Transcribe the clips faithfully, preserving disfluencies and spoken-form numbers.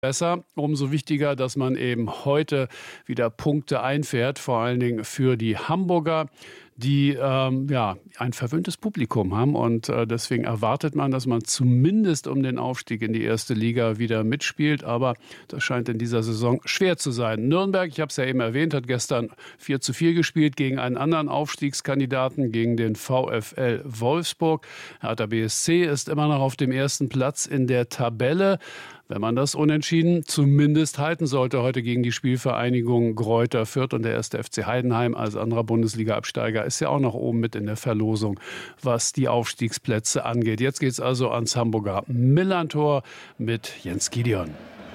besser. Umso wichtiger, dass man eben heute wieder Punkte einfährt, vor allen Dingen für die Hamburger, die ähm, ja, ein verwöhntes Publikum haben. Und äh, deswegen erwartet man, dass man zumindest um den Aufstieg in die erste Liga wieder mitspielt. Aber das scheint in dieser Saison schwer zu sein. Nürnberg, ich habe es ja eben erwähnt, hat gestern vier zu vier gespielt gegen einen anderen Aufstiegskandidaten, gegen den VfL Wolfsburg. Hertha B S C ist immer noch auf dem ersten Platz in der Tabelle. Wenn man das Unentschieden zumindest halten sollte, heute gegen die Spielvereinigung Greuther Fürth und der erste F C Heidenheim als anderer Bundesliga-Absteiger ist ja auch noch oben mit in der Verlosung, was die Aufstiegsplätze angeht. Jetzt geht es also ans Hamburger Millerntor mit Jens Gideon.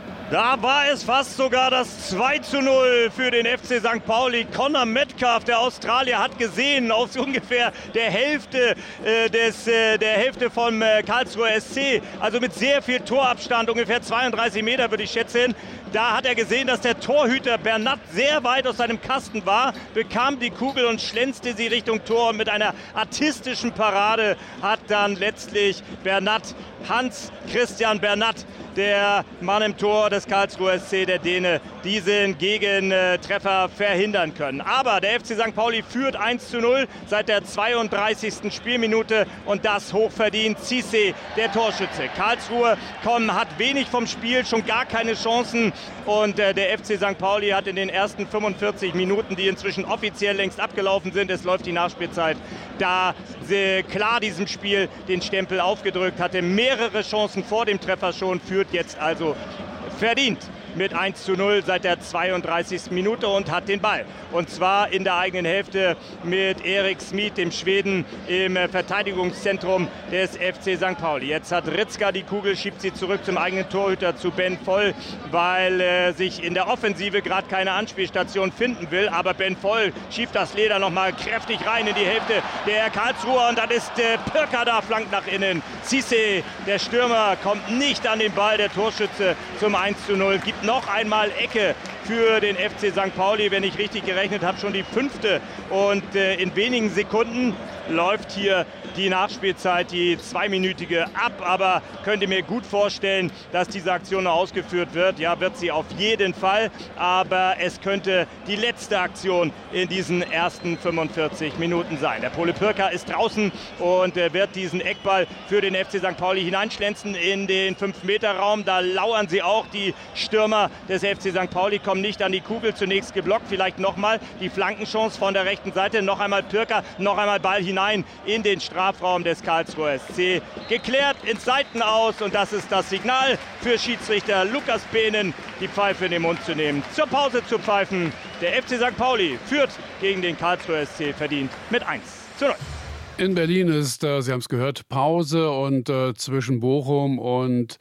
Da war es fast sogar das zwei zu null für den F C Sankt Pauli. Connor Metcalf, der Australier, hat gesehen aus ungefähr der Hälfte äh, des äh, der Hälfte vom äh, Karlsruher S C, also mit sehr viel Torabstand, ungefähr zweiunddreißig Meter würde ich schätzen. Da hat er gesehen, dass der Torhüter Bernat sehr weit aus seinem Kasten war, bekam die Kugel und schlänzte sie Richtung Tor. Und mit einer artistischen Parade hat dann letztlich Bernat, Hans Christian Bernat, der Mann im Tor des Karlsruher S C, der Däne, diesen Gegentreffer verhindern können. Aber der F C Sankt Pauli führt eins zu null seit der zweiunddreißigsten Spielminute und das hochverdient. Cissé, der Torschütze. Karlsruhe kommen, hat wenig vom Spiel, schon gar keine Chancen. Und äh, der F C Sankt Pauli hat in den ersten fünfundvierzig Minuten, die inzwischen offiziell längst abgelaufen sind, es läuft die Nachspielzeit, da äh, klar diesem Spiel den Stempel aufgedrückt, hatte mehrere Chancen vor dem Treffer schon, führt jetzt also verdient mit eins zu null seit der zweiunddreißigsten Minute und hat den Ball. Und zwar in der eigenen Hälfte mit Erik Smith, dem Schweden, im Verteidigungszentrum des F C Sankt Pauli. Jetzt hat Ritzka die Kugel, schiebt sie zurück zum eigenen Torhüter, zu Ben Voll, weil äh, sich in der Offensive gerade keine Anspielstation finden will. Aber Ben Voll schiebt das Leder nochmal kräftig rein in die Hälfte der Karlsruher und dann ist äh, Pirker da, flankt nach innen. Cissé, der Stürmer, kommt nicht an den Ball, der Torschütze zum eins zu null, gibt noch einmal Ecke für den F C Sankt Pauli, wenn ich richtig gerechnet habe, schon die fünfte. Und äh, in wenigen Sekunden läuft hier die Nachspielzeit, die zweiminütige, ab. Aber könnt ihr mir gut vorstellen, dass diese Aktion noch ausgeführt wird. Ja, wird sie auf jeden Fall. Aber es könnte die letzte Aktion in diesen ersten fünfundvierzig Minuten sein. Der Pole Pirker ist draußen und äh, wird diesen Eckball für den F C Sankt Pauli hineinschlänzen in den fünf Meter Raum. Da lauern sie auch, die Stürmer des F C Sankt Pauli kommen nicht an die Kugel, zunächst geblockt, vielleicht nochmal die Flankenchance von der rechten Seite, noch einmal Pirker, noch einmal Ball hinein in den Strafraum des Karlsruher S C. Geklärt ins Seitenaus und das ist das Signal für Schiedsrichter Lukas Behnen, die Pfeife in den Mund zu nehmen. Zur Pause zu pfeifen. Der F C Sankt Pauli führt gegen den Karlsruher S C verdient mit eins zu null. In Berlin ist, äh, Sie haben es gehört, Pause und äh, zwischen Bochum und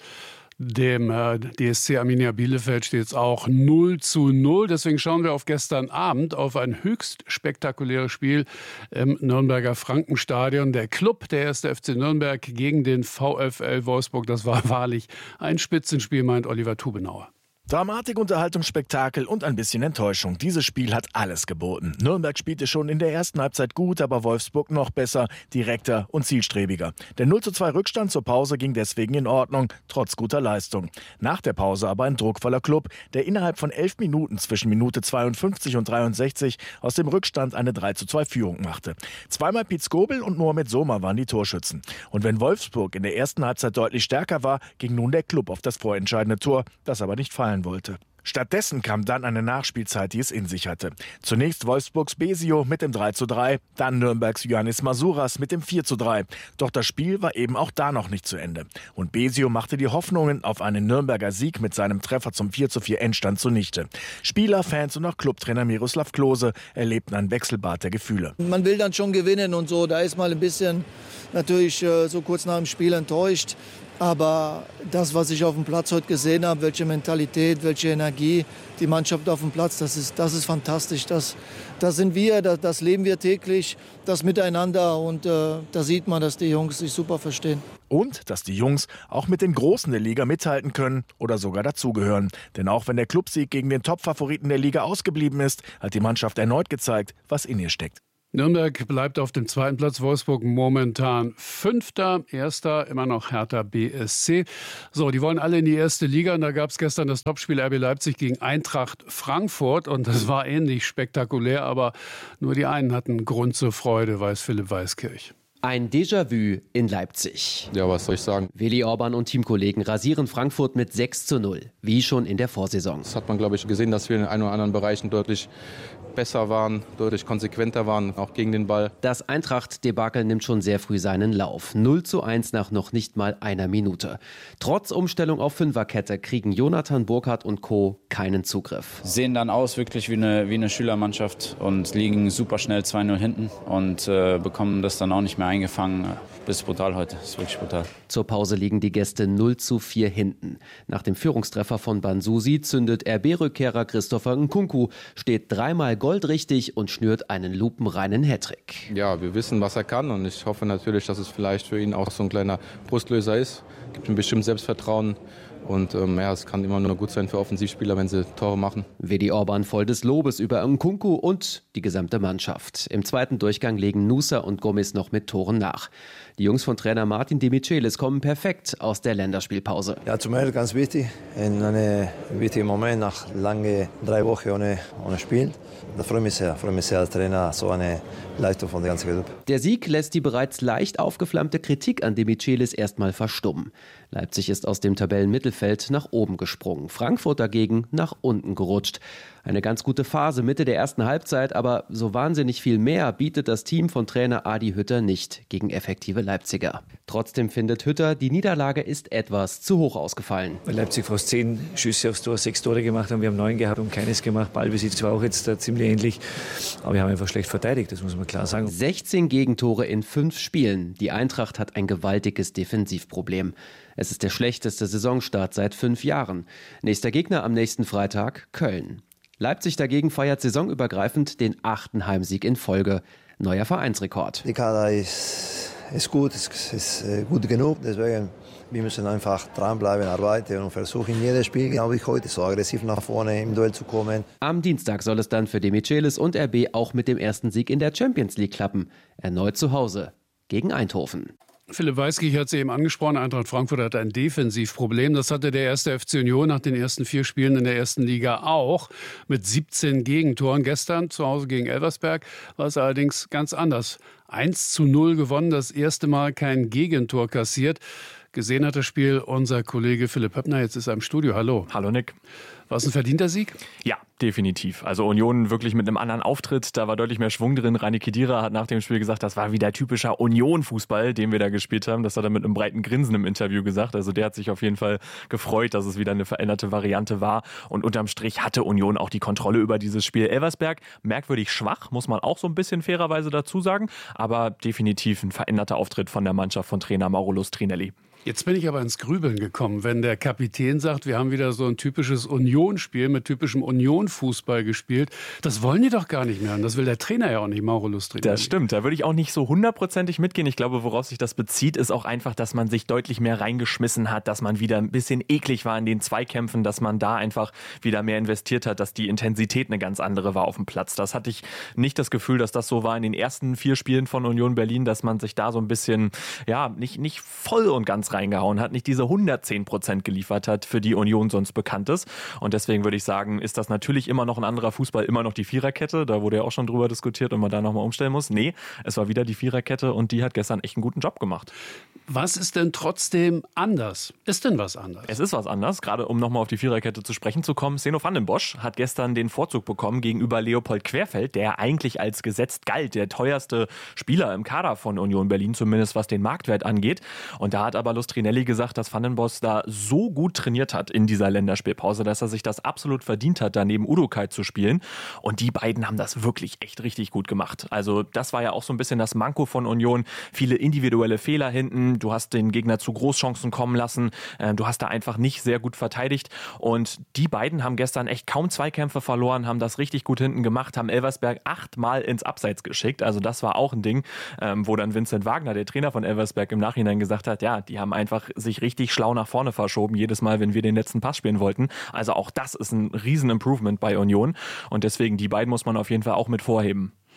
dem äh, D S C Arminia Bielefeld steht es auch null zu null. Deswegen schauen wir auf gestern Abend auf ein höchst spektakuläres Spiel im Nürnberger Frankenstadion. Der Club, der erste F C Nürnberg gegen den VfL Wolfsburg. Das war wahrlich ein Spitzenspiel, meint Oliver Tubenauer. Dramatik, Unterhaltung, Spektakel und ein bisschen Enttäuschung. Dieses Spiel hat alles geboten. Nürnberg spielte schon in der ersten Halbzeit gut, aber Wolfsburg noch besser, direkter und zielstrebiger. Der null zu zwei Rückstand zur Pause ging deswegen in Ordnung, trotz guter Leistung. Nach der Pause aber ein druckvoller Club, der innerhalb von elf Minuten zwischen Minute zweiundfünfzig und dreiundsechzig aus dem Rückstand eine drei zu zwei Führung machte. Zweimal Piet Skobel und Mohamed Soma waren die Torschützen. Und wenn Wolfsburg in der ersten Halbzeit deutlich stärker war, ging nun der Club auf das vorentscheidende Tor, das aber nicht fallen wollte. Stattdessen kam dann eine Nachspielzeit, die es in sich hatte. Zunächst Wolfsburgs Besio mit dem drei zu drei, dann Nürnbergs Ioannis Masuras mit dem vier zu drei. Doch das Spiel war eben auch da noch nicht zu Ende. Und Besio machte die Hoffnungen auf einen Nürnberger Sieg mit seinem Treffer zum vier zu vier Endstand zunichte. Spieler, Fans und auch Clubtrainer Miroslav Klose erlebten ein Wechselbad der Gefühle. Man will dann schon gewinnen und so, da ist mal ein bisschen natürlich äh, so kurz nach dem Spiel enttäuscht. Aber das, was ich auf dem Platz heute gesehen habe, welche Mentalität, welche Energie, die Mannschaft auf dem Platz, das ist, das ist fantastisch. Das, das sind wir, das, das leben wir täglich, das Miteinander. Und äh, da sieht man, dass die Jungs sich super verstehen. Und dass die Jungs auch mit den Großen der Liga mithalten können oder sogar dazugehören. Denn auch wenn der Clubsieg gegen den Top-Favoriten der Liga ausgeblieben ist, hat die Mannschaft erneut gezeigt, was in ihr steckt. Nürnberg bleibt auf dem zweiten Platz, Wolfsburg momentan Fünfter, Erster immer noch Hertha B S C. So, die wollen alle in die erste Liga und da gab es gestern das Topspiel R B Leipzig gegen Eintracht Frankfurt und das war ähnlich spektakulär, aber nur die einen hatten Grund zur Freude, weiß Philipp Weiskirch. Ein Déjà-vu in Leipzig. Ja, was soll ich sagen? Willi Orban und Teamkollegen rasieren Frankfurt mit sechs zu null, wie schon in der Vorsaison. Das hat man, glaube ich, gesehen, dass wir in den ein oder anderen Bereichen deutlich besser waren, deutlich konsequenter waren, auch gegen den Ball. Das Eintracht-Debakel nimmt schon sehr früh seinen Lauf. null zu eins nach noch nicht mal einer Minute. Trotz Umstellung auf Fünferkette kriegen Jonathan Burkhardt und Co. keinen Zugriff. Sehen dann aus wirklich wie eine, wie eine Schülermannschaft und liegen super schnell zwei null hinten und äh, bekommen das dann auch nicht mehr eingefangen. Das ist brutal heute, das ist wirklich brutal. Zur Pause liegen die Gäste null zu vier hinten. Nach dem Führungstreffer von Bansusi zündet R B-Rückkehrer Christopher Nkunku, steht dreimal goldrichtig und schnürt einen lupenreinen Hattrick. Ja, wir wissen, was er kann und ich hoffe natürlich, dass es vielleicht für ihn auch so ein kleiner Brustlöser ist. Gibt ihm bestimmt Selbstvertrauen. Und ähm, ja, es kann immer nur gut sein für Offensivspieler, wenn sie Tore machen. Willi Orban voll des Lobes über Nkunku und die gesamte Mannschaft. Im zweiten Durchgang legen Nusa und Gomis noch mit Toren nach. Die Jungs von Trainer Martin De Michelis kommen perfekt aus der Länderspielpause. Ja, zum einen ganz wichtig, in einem wichtigen Moment nach lange drei Wochen ohne, ohne Spiel. Da freue ich mich sehr, freue mich sehr als Trainer, so eine Leistung von der ganzen Gruppe. Der Sieg lässt die bereits leicht aufgeflammte Kritik an De Michelis erstmal verstummen. Leipzig ist aus dem Tabellenmittelfeld nach oben gesprungen, Frankfurt dagegen nach unten gerutscht. Eine ganz gute Phase Mitte der ersten Halbzeit, aber so wahnsinnig viel mehr bietet das Team von Trainer Adi Hütter nicht gegen effektive Leipziger. Trotzdem findet Hütter, die Niederlage ist etwas zu hoch ausgefallen. Weil Leipzig fast zehn Schüsse aufs Tor, sechs Tore gemacht haben, wir haben neun gehabt und keines gemacht. Ballbesitz war auch jetzt da ziemlich ähnlich, aber wir haben einfach schlecht verteidigt, das muss man klar sagen. sechzehn Gegentore in fünf Spielen. Die Eintracht hat ein gewaltiges Defensivproblem. Es ist der schlechteste Saisonstart seit fünf Jahren. Nächster Gegner am nächsten Freitag, Köln. Leipzig dagegen feiert saisonübergreifend den achten Heimsieg in Folge. Neuer Vereinsrekord. Die Kader ist, ist gut, ist, ist gut genug, deswegen wir müssen einfach dranbleiben, arbeiten und versuchen, jedes Spiel, glaube ich, heute so aggressiv nach vorne im Duell zu kommen. Am Dienstag soll es dann für De Michelis und R B auch mit dem ersten Sieg in der Champions League klappen. Erneut zu Hause gegen Eindhoven. Philipp Weiskirch hat es eben angesprochen, Eintracht Frankfurt hat ein Defensivproblem. Das hatte der erste F C Union nach den ersten vier Spielen in der ersten Liga auch mit siebzehn Gegentoren. Gestern zu Hause gegen Elversberg war es allerdings ganz anders. eins zu null gewonnen, das erste Mal kein Gegentor kassiert. Gesehen hat das Spiel unser Kollege Philipp Höppner, jetzt ist er im Studio. Hallo. Hallo Nick. War es ein verdienter Sieg? Ja, definitiv. Also Union wirklich mit einem anderen Auftritt, da war deutlich mehr Schwung drin. Rani Khedira hat nach dem Spiel gesagt, das war wieder typischer Union-Fußball, den wir da gespielt haben. Das hat er mit einem breiten Grinsen im Interview gesagt. Also der hat sich auf jeden Fall gefreut, dass es wieder eine veränderte Variante war. Und unterm Strich hatte Union auch die Kontrolle über dieses Spiel. Elversberg, merkwürdig schwach, muss man auch so ein bisschen fairerweise dazu sagen. Aber definitiv ein veränderter Auftritt von der Mannschaft von Trainer Mauro Lustrinelli. Jetzt bin ich aber ins Grübeln gekommen, wenn der Kapitän sagt, wir haben wieder so ein typisches Union-Spiel mit typischem Union-Fußball gespielt. Das wollen die doch gar nicht mehr und das will der Trainer ja auch nicht, Mauro Lustrinelli. Das stimmt, da würde ich auch nicht so hundertprozentig mitgehen. Ich glaube, worauf sich das bezieht, ist auch einfach, dass man sich deutlich mehr reingeschmissen hat, dass man wieder ein bisschen eklig war in den Zweikämpfen, dass man da einfach wieder mehr investiert hat, dass die Intensität eine ganz andere war auf dem Platz. Das hatte ich nicht das Gefühl, dass das so war in den ersten vier Spielen von Union Berlin, dass man sich da so ein bisschen, ja, nicht, nicht voll und ganz reingehauen hat, nicht diese hundertzehn Prozent geliefert hat, für die Union sonst bekannt ist. Und deswegen würde ich sagen, ist das natürlich immer noch ein anderer Fußball, immer noch die Viererkette. Da wurde ja auch schon drüber diskutiert, ob man da nochmal umstellen muss. Nee, es war wieder die Viererkette und die hat gestern echt einen guten Job gemacht. Was ist denn trotzdem anders? Ist denn was anders? Es ist was anders, gerade um nochmal auf die Viererkette zu sprechen zu kommen. Zeno van den Bosch hat gestern den Vorzug bekommen gegenüber Leopold Querfeld, der eigentlich als gesetzt galt, der teuerste Spieler im Kader von Union Berlin, zumindest was den Marktwert angeht. Und da hat aber Lustrinelli gesagt, dass Van den Bosch da so gut trainiert hat in dieser Länderspielpause, dass er sich das absolut verdient hat, da neben Udokai zu spielen. Und die beiden haben das wirklich echt richtig gut gemacht. Also das war ja auch so ein bisschen das Manko von Union. Viele individuelle Fehler hinten. Du hast den Gegner zu Großchancen kommen lassen. Du hast da einfach nicht sehr gut verteidigt. Und die beiden haben gestern echt kaum Zweikämpfe verloren, haben das richtig gut hinten gemacht, haben Elversberg achtmal ins Abseits geschickt. Also das war auch ein Ding, wo dann Vincent Wagner, der Trainer von Elversberg, im Nachhinein gesagt hat, ja, die haben einfach sich richtig schlau nach vorne verschoben, jedes Mal, wenn wir den letzten Pass spielen wollten. Also auch das ist ein riesen Improvement bei Union und deswegen die beiden muss man auf jeden Fall auch mit vorheben.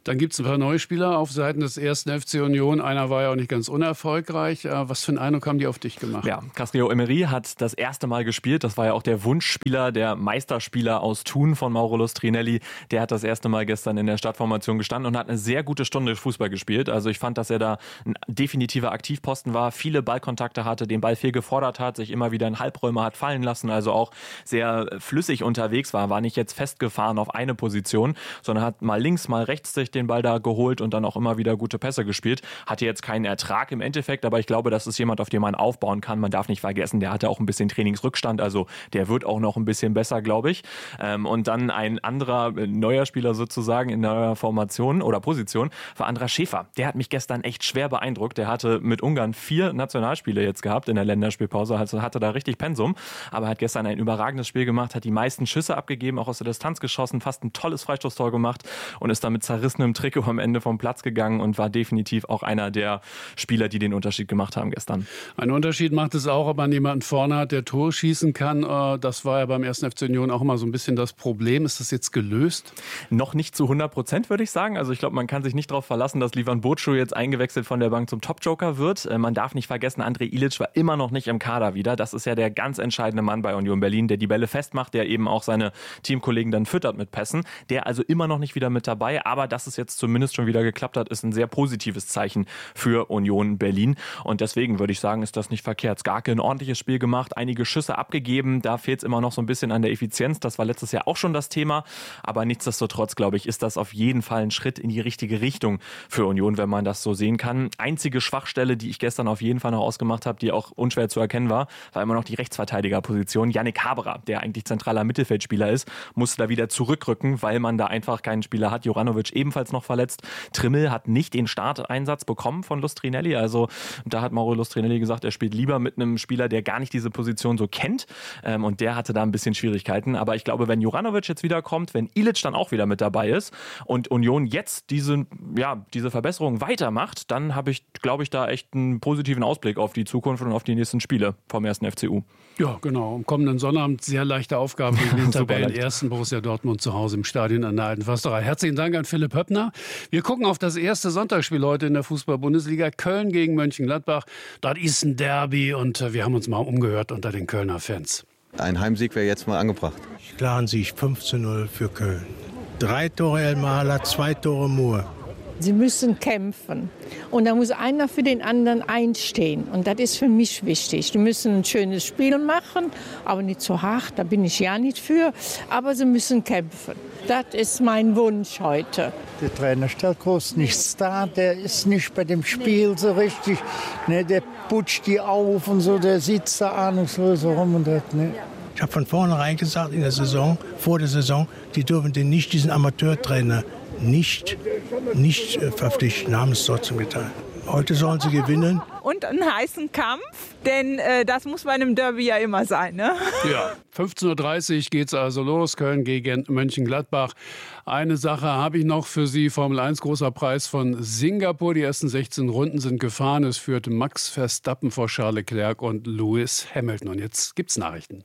Dann gibt es ein paar neue Spieler auf Seiten des ersten F C Union. Einer war ja auch nicht ganz unerfolgreich. Was für einen Eindruck haben die auf dich gemacht? Ja, Castrillo Emery hat das erste Mal gespielt. Das war ja auch der Wunschspieler, der Meisterspieler aus Thun von Mauro Lustrinelli. Der hat das erste Mal gestern in der Startformation gestanden und hat eine sehr gute Stunde Fußball gespielt. Also ich fand, dass er da ein definitiver Aktivposten war, viele Ballkontakte hatte, den Ball viel gefordert hat, sich immer wieder in Halbräume hat fallen lassen, also auch sehr flüssig unterwegs war, war nicht jetzt festgefahren auf eine Position, sondern hat mal links, mal rechts sich den Ball da geholt und dann auch immer wieder gute Pässe gespielt. Hatte jetzt keinen Ertrag im Endeffekt, aber ich glaube, das ist jemand, auf den man aufbauen kann. Man darf nicht vergessen, der hatte auch ein bisschen Trainingsrückstand, also der wird auch noch ein bisschen besser, glaube ich. Und dann ein anderer neuer Spieler sozusagen in der Formation oder Position war Andras Schäfer. Der hat mich gestern echt schwer beeindruckt. Der hatte mit Ungarn vier Nationalspiele jetzt gehabt in der Länderspielpause, also hatte da richtig Pensum, aber hat gestern ein überragendes Spiel gemacht, hat die meisten Schüsse abgegeben, auch aus der Distanz geschossen, fast ein tolles Freistoßtor gemacht und ist damit zerrissenem Trikot am Ende vom Platz gegangen und war definitiv auch einer der Spieler, die den Unterschied gemacht haben gestern. Ein Unterschied macht es auch, ob man jemanden vorne hat, der Tore schießen kann. Das war ja beim ersten F C Union auch immer so ein bisschen das Problem. Ist das jetzt gelöst? Noch nicht zu hundert Prozent, würde ich sagen. Also ich glaube, man kann sich nicht darauf verlassen, dass Livan Bocu jetzt eingewechselt von der Bank zum Top-Joker wird. Man darf nicht vergessen, Andrej Ilic war immer noch nicht im Kader wieder. Das ist ja der ganz entscheidende Mann bei Union Berlin, der die Bälle festmacht, der eben auch seine Teamkollegen dann füttert mit Pässen. Der also immer noch nicht wieder mit dabei, aber dass es jetzt zumindest schon wieder geklappt hat, ist ein sehr positives Zeichen für Union Berlin. Und deswegen würde ich sagen, ist das nicht verkehrt. Skarke ein ordentliches Spiel gemacht, einige Schüsse abgegeben. Da fehlt es immer noch so ein bisschen an der Effizienz. Das war letztes Jahr auch schon das Thema. Aber nichtsdestotrotz, glaube ich, ist das auf jeden Fall ein Schritt in die richtige Richtung für Union, wenn man das so sehen kann. Einzige Schwachstelle, die ich gestern auf jeden Fall noch ausgemacht habe, die auch unschwer zu erkennen war, war immer noch die Rechtsverteidigerposition. Yannick Haberer, der eigentlich zentraler Mittelfeldspieler ist, musste da wieder zurückrücken, weil man da einfach keinen Spieler hat. Juranovic ebenfalls noch verletzt. Trimmel hat nicht den Starteinsatz bekommen von Lustrinelli. Also da hat Mauro Lustrinelli gesagt, er spielt lieber mit einem Spieler, der gar nicht diese Position so kennt. Ähm, und der hatte da ein bisschen Schwierigkeiten. Aber ich glaube, wenn Juranovic jetzt wiederkommt, wenn Ilic dann auch wieder mit dabei ist und Union jetzt diese, ja, diese Verbesserung weitermacht, dann habe ich, glaube ich, da echt einen positiven Ausblick auf die Zukunft und auf die nächsten Spiele vom ersten F C U. Ja, genau. Am kommenden Sonnabend sehr leichte Aufgabe gegen den Tabellenersten Borussia Dortmund zu Hause im Stadion an der Alten Försterei. Herzlichen Dank an Philipp Höppner. Wir gucken auf das erste Sonntagsspiel heute in der Fußball-Bundesliga. Köln gegen Mönchengladbach. Dort ist ein Derby und wir haben uns mal umgehört unter den Kölner Fans. Ein Heimsieg wäre jetzt mal angebracht. Klaren Sieg fünf zu null für Köln. Drei Tore Elmaler, zwei Tore Moore. Sie müssen kämpfen. Und da muss einer für den anderen einstehen. Und das ist für mich wichtig. Die müssen ein schönes Spiel machen, aber nicht zu hart, da bin ich ja nicht für. Aber sie müssen kämpfen. Das ist mein Wunsch heute. Der Trainer stellt groß nichts dar. Der ist nicht bei dem Spiel so richtig. Ne, der putscht die auf und so. Der sitzt da ahnungslos rum. Und das, ne. Ich habe von vornherein gesagt, in der Saison, vor der Saison, die dürfen den nicht, diesen Amateurtrainer, nicht, nicht äh, verpflichten, haben es trotzdem getan. Heute sollen sie gewinnen. Und einen heißen Kampf, denn äh, das muss bei einem Derby ja immer sein, ne? Ja, fünfzehn Uhr dreißig geht es also los, Köln gegen Mönchengladbach. Eine Sache habe ich noch für Sie, Formel eins großer Preis von Singapur. Die ersten sechzehn Runden sind gefahren. Es führte Max Verstappen vor Charles Leclerc und Lewis Hamilton. Und jetzt gibt's Nachrichten.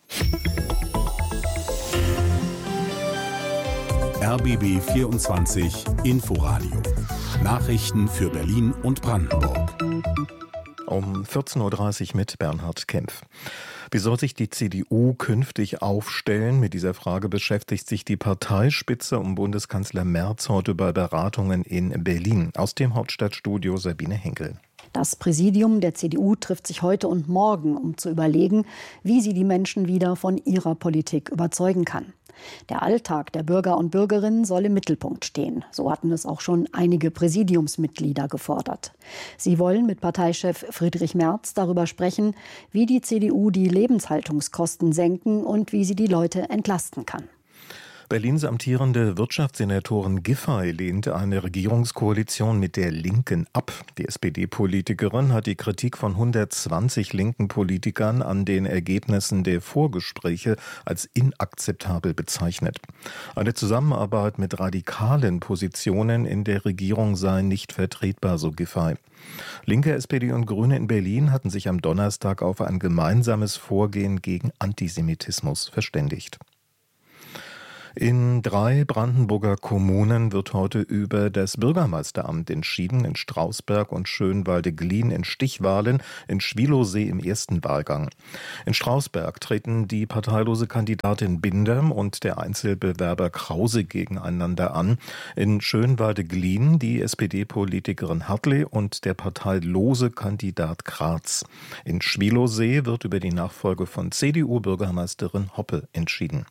R B B vierundzwanzig Inforadio. Nachrichten für Berlin und Brandenburg. Um vierzehn Uhr dreißig mit Bernhard Kempf. Wie soll sich die C D U künftig aufstellen? Mit dieser Frage beschäftigt sich die Parteispitze um Bundeskanzler Merz heute bei Beratungen in Berlin. Aus dem Hauptstadtstudio Sabine Henkel. Das Präsidium der C D U trifft sich heute und morgen, um zu überlegen, wie sie die Menschen wieder von ihrer Politik überzeugen kann. Der Alltag der Bürger und Bürgerinnen soll im Mittelpunkt stehen. So hatten es auch schon einige Präsidiumsmitglieder gefordert. Sie wollen mit Parteichef Friedrich Merz darüber sprechen, wie die C D U die Lebenshaltungskosten senken und wie sie die Leute entlasten kann. Berlins amtierende Wirtschaftssenatorin Giffey lehnte eine Regierungskoalition mit der Linken ab. Die S P D-Politikerin hat die Kritik von hundertzwanzig linken Politikern an den Ergebnissen der Vorgespräche als inakzeptabel bezeichnet. Eine Zusammenarbeit mit radikalen Positionen in der Regierung sei nicht vertretbar, so Giffey. Linke, S P D und Grüne in Berlin hatten sich am Donnerstag auf ein gemeinsames Vorgehen gegen Antisemitismus verständigt. In drei Brandenburger Kommunen wird heute über das Bürgermeisteramt entschieden, in Strausberg und Schönwalde-Glien in Stichwahlen, in Schwielowsee im ersten Wahlgang. In Strausberg treten die parteilose Kandidatin Binder und der Einzelbewerber Krause gegeneinander an. In Schönwalde-Glien die S P D-Politikerin Hartley und der parteilose Kandidat Kratz. In Schwielowsee wird über die Nachfolge von C D U-Bürgermeisterin Hoppe entschieden.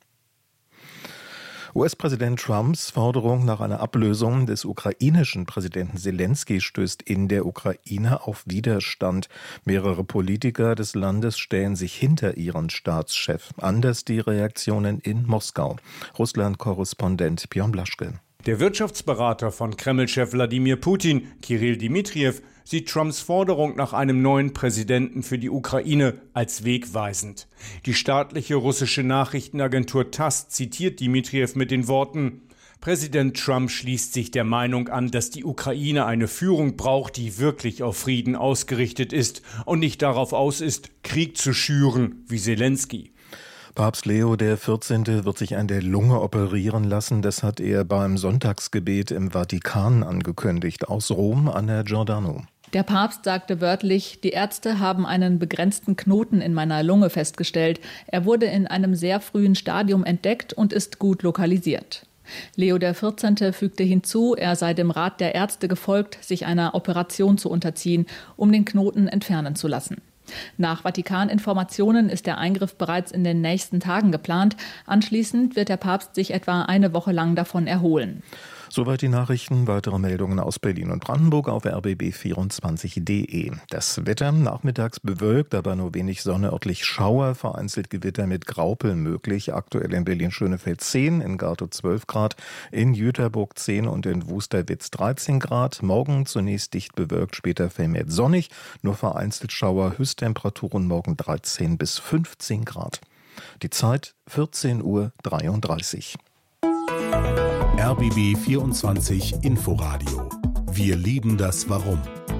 U S-Präsident Trumps Forderung nach einer Ablösung des ukrainischen Präsidenten Selenskyj stößt in der Ukraine auf Widerstand. Mehrere Politiker des Landes stellen sich hinter ihren Staatschef. Anders die Reaktionen in Moskau. Russland-Korrespondent Björn Blaschke. Der Wirtschaftsberater von Kreml-Chef Wladimir Putin, Kirill Dmitriev, sieht Trumps Forderung nach einem neuen Präsidenten für die Ukraine als wegweisend. Die staatliche russische Nachrichtenagentur TASS zitiert Dmitriev mit den Worten: Präsident Trump schließt sich der Meinung an, dass die Ukraine eine Führung braucht, die wirklich auf Frieden ausgerichtet ist und nicht darauf aus ist, Krieg zu schüren wie Selenskyj. Papst Leo der vierzehnte wird sich an der Lunge operieren lassen. Das hat er beim Sonntagsgebet im Vatikan angekündigt. Aus Rom, Anna Giordano. Der Papst sagte wörtlich, die Ärzte haben einen begrenzten Knoten in meiner Lunge festgestellt. Er wurde in einem sehr frühen Stadium entdeckt und ist gut lokalisiert. Leo der vierzehnte fügte hinzu, er sei dem Rat der Ärzte gefolgt, sich einer Operation zu unterziehen, um den Knoten entfernen zu lassen. Nach Vatikan-Informationen ist der Eingriff bereits in den nächsten Tagen geplant. Anschließend wird der Papst sich etwa eine Woche lang davon erholen. Soweit die Nachrichten. Weitere Meldungen aus Berlin und Brandenburg auf r b b vierundzwanzig punkt d e. Das Wetter nachmittags bewölkt, aber nur wenig Sonne, örtlich Schauer, vereinzelt Gewitter mit Graupel möglich. Aktuell in Berlin-Schönefeld zehn, in Gartow zwölf Grad, in Jüterburg zehn und in Wusterwitz dreizehn Grad. Morgen zunächst dicht bewölkt, später vermehrt sonnig, nur vereinzelt Schauer, Höchsttemperaturen morgen dreizehn bis fünfzehn Grad. Die Zeit vierzehn Uhr dreiunddreißig. R B B vierundzwanzig Inforadio. Wir lieben das Warum.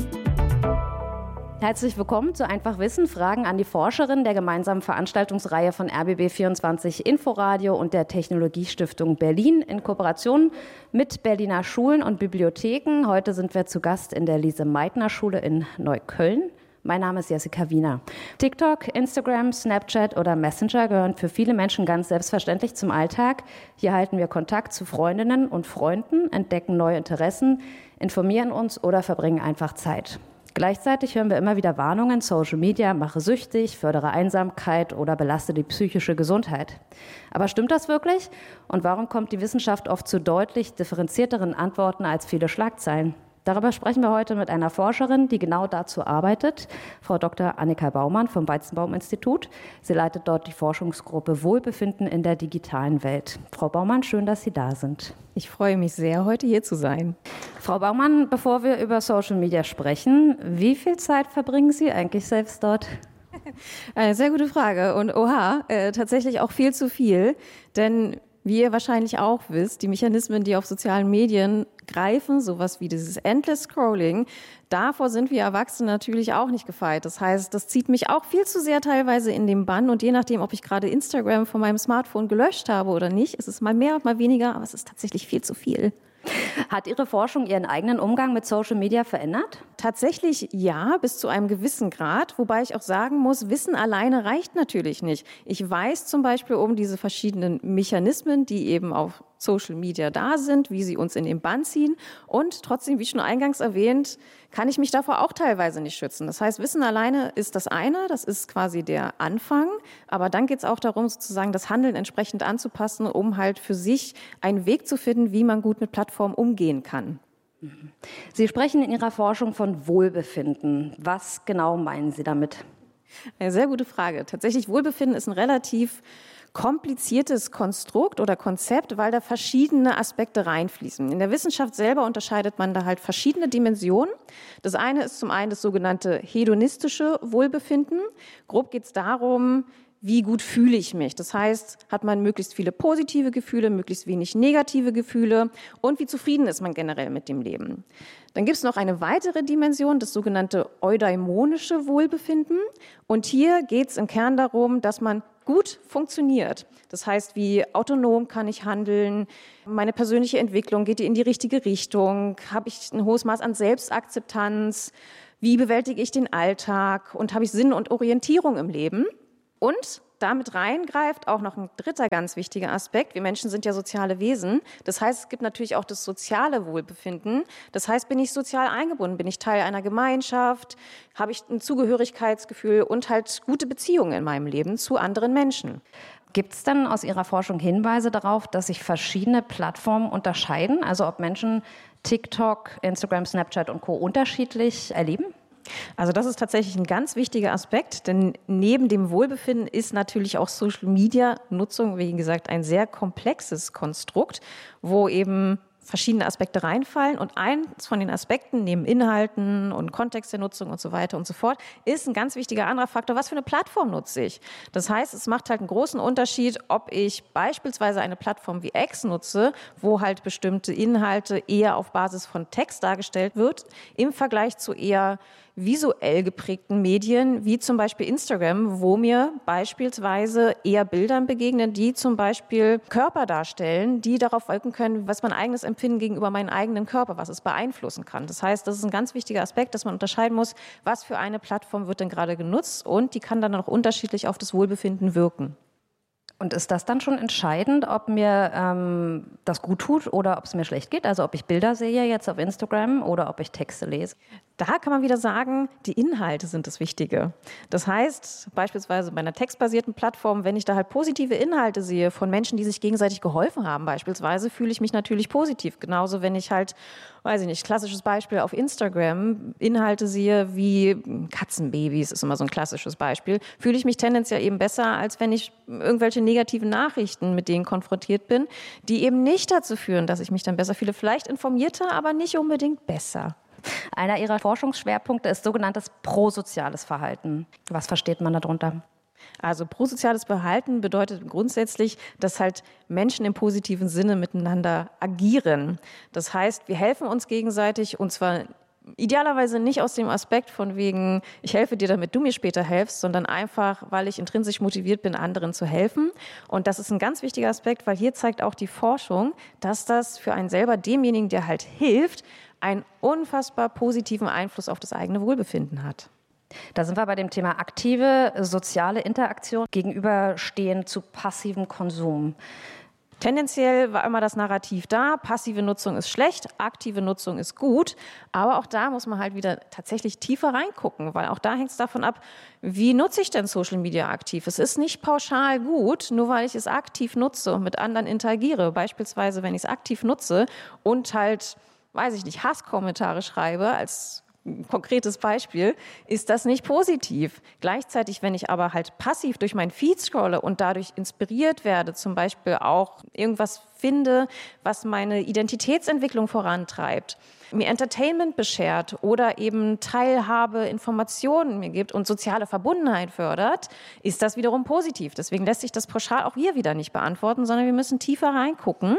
Herzlich willkommen zu Einfach Wissen, Fragen an die Forscherin der gemeinsamen Veranstaltungsreihe von R B B vierundzwanzig Inforadio und der Technologiestiftung Berlin in Kooperation mit Berliner Schulen und Bibliotheken. Heute sind wir zu Gast in der Lise-Meitner-Schule in Neukölln. Mein Name ist Jessica Wiener. TikTok, Instagram, Snapchat oder Messenger gehören für viele Menschen ganz selbstverständlich zum Alltag. Hier halten wir Kontakt zu Freundinnen und Freunden, entdecken neue Interessen, informieren uns oder verbringen einfach Zeit. Gleichzeitig hören wir immer wieder Warnungen, Social Media mache süchtig, fördere Einsamkeit oder belaste die psychische Gesundheit. Aber stimmt das wirklich? Und warum kommt die Wissenschaft oft zu deutlich differenzierteren Antworten als viele Schlagzeilen? Darüber sprechen wir heute mit einer Forscherin, die genau dazu arbeitet, Frau Doktor Annika Baumann vom Weizenbaum-Institut. Sie leitet dort die Forschungsgruppe Wohlbefinden in der digitalen Welt. Frau Baumann, schön, dass Sie da sind. Ich freue mich sehr, heute hier zu sein. Frau Baumann, bevor wir über Social Media sprechen, wie viel Zeit verbringen Sie eigentlich selbst dort? Eine sehr gute Frage und oha, äh, tatsächlich auch viel zu viel, denn wie ihr wahrscheinlich auch wisst, die Mechanismen, die auf sozialen Medien greifen, sowas wie dieses Endless Scrolling, davor sind wir Erwachsene natürlich auch nicht gefeit. Das heißt, das zieht mich auch viel zu sehr teilweise in den Bann und je nachdem, ob ich gerade Instagram von meinem Smartphone gelöscht habe oder nicht, ist es mal mehr, mal weniger, aber es ist tatsächlich viel zu viel. Hat Ihre Forschung Ihren eigenen Umgang mit Social Media verändert? Tatsächlich ja, bis zu einem gewissen Grad, wobei ich auch sagen muss, Wissen alleine reicht natürlich nicht. Ich weiß zum Beispiel um diese verschiedenen Mechanismen, die eben auf Social Media da sind, wie sie uns in den Bann ziehen und trotzdem, wie schon eingangs erwähnt, kann ich mich davor auch teilweise nicht schützen. Das heißt, Wissen alleine ist das eine, das ist quasi der Anfang, aber dann geht es auch darum, sozusagen das Handeln entsprechend anzupassen, um halt für sich einen Weg zu finden, wie man gut mit Plattformen umgehen kann. Sie sprechen in Ihrer Forschung von Wohlbefinden. Was genau meinen Sie damit? Eine sehr gute Frage. Tatsächlich, Wohlbefinden ist ein relativ kompliziertes Konstrukt oder Konzept, weil da verschiedene Aspekte reinfließen. In der Wissenschaft selber unterscheidet man da halt verschiedene Dimensionen. Das eine ist zum einen das sogenannte hedonistische Wohlbefinden. Grob geht es darum, wie gut fühle ich mich. Das heißt, hat man möglichst viele positive Gefühle, möglichst wenig negative Gefühle und wie zufrieden ist man generell mit dem Leben. Dann gibt es noch eine weitere Dimension, das sogenannte eudaimonische Wohlbefinden. Und hier geht es im Kern darum, dass man gut funktioniert. Das heißt, wie autonom kann ich handeln, meine persönliche Entwicklung, geht die in die richtige Richtung, habe ich ein hohes Maß an Selbstakzeptanz, wie bewältige ich den Alltag und habe ich Sinn und Orientierung im Leben. Und damit reingreift auch noch ein dritter ganz wichtiger Aspekt. Wir Menschen sind ja soziale Wesen. Das heißt, es gibt natürlich auch das soziale Wohlbefinden. Das heißt, bin ich sozial eingebunden? Bin ich Teil einer Gemeinschaft? Habe ich ein Zugehörigkeitsgefühl und halt gute Beziehungen in meinem Leben zu anderen Menschen? Gibt es denn aus Ihrer Forschung Hinweise darauf, dass sich verschiedene Plattformen unterscheiden? Also ob Menschen TikTok, Instagram, Snapchat und Co. unterschiedlich erleben? Also das ist tatsächlich ein ganz wichtiger Aspekt, denn neben dem Wohlbefinden ist natürlich auch Social-Media-Nutzung, wie gesagt, ein sehr komplexes Konstrukt, wo eben verschiedene Aspekte reinfallen. Und eins von den Aspekten, neben Inhalten und Kontext der Nutzung und so weiter und so fort, ist ein ganz wichtiger anderer Faktor, was für eine Plattform nutze ich. Das heißt, es macht halt einen großen Unterschied, ob ich beispielsweise eine Plattform wie X nutze, wo halt bestimmte Inhalte eher auf Basis von Text dargestellt wird, im Vergleich zu eher visuell geprägten Medien, wie zum Beispiel Instagram, wo mir beispielsweise eher Bildern begegnen, die zum Beispiel Körper darstellen, die darauf wirken können, was mein eigenes Empfinden gegenüber meinem eigenen Körper, was es beeinflussen kann. Das heißt, das ist ein ganz wichtiger Aspekt, dass man unterscheiden muss, was für eine Plattform wird denn gerade genutzt und die kann dann auch unterschiedlich auf das Wohlbefinden wirken. Und ist das dann schon entscheidend, ob mir ähm, das gut tut oder ob es mir schlecht geht? Also ob ich Bilder sehe jetzt auf Instagram oder ob ich Texte lese? Da kann man wieder sagen, die Inhalte sind das Wichtige. Das heißt, beispielsweise bei einer textbasierten Plattform, wenn ich da halt positive Inhalte sehe von Menschen, die sich gegenseitig geholfen haben beispielsweise, fühle ich mich natürlich positiv. Genauso, wenn ich halt, weiß ich nicht, klassisches Beispiel auf Instagram, Inhalte sehe wie Katzenbabys, ist immer so ein klassisches Beispiel, fühle ich mich tendenziell eben besser, als wenn ich irgendwelche negativen Nachrichten mit denen konfrontiert bin, die eben nicht dazu führen, dass ich mich dann besser fühle. Vielleicht informierter, aber nicht unbedingt besser. Einer Ihrer Forschungsschwerpunkte ist sogenanntes prosoziales Verhalten. Was versteht man darunter? Also prosoziales Verhalten bedeutet grundsätzlich, dass halt Menschen im positiven Sinne miteinander agieren. Das heißt, wir helfen uns gegenseitig und zwar idealerweise nicht aus dem Aspekt von wegen, ich helfe dir, damit du mir später helfst, sondern einfach, weil ich intrinsisch motiviert bin, anderen zu helfen. Und das ist ein ganz wichtiger Aspekt, weil hier zeigt auch die Forschung, dass das für einen selber, demjenigen, der halt hilft, einen unfassbar positiven Einfluss auf das eigene Wohlbefinden hat. Da sind wir bei dem Thema aktive soziale Interaktion gegenüberstehen zu passivem Konsum. Tendenziell war immer das Narrativ da, passive Nutzung ist schlecht, aktive Nutzung ist gut, aber auch da muss man halt wieder tatsächlich tiefer reingucken, weil auch da hängt es davon ab, wie nutze ich denn Social Media aktiv? Es ist nicht pauschal gut, nur weil ich es aktiv nutze und mit anderen interagiere, beispielsweise wenn ich es aktiv nutze und halt, weiß ich nicht, Hasskommentare schreibe als konkretes Beispiel, ist das nicht positiv. Gleichzeitig, wenn ich aber halt passiv durch mein Feed scrolle und dadurch inspiriert werde, zum Beispiel auch irgendwas finde, was meine Identitätsentwicklung vorantreibt, mir Entertainment beschert oder eben Teilhabe, Informationen mir gibt und soziale Verbundenheit fördert, ist das wiederum positiv. Deswegen lässt sich das pauschal auch hier wieder nicht beantworten, sondern wir müssen tiefer reingucken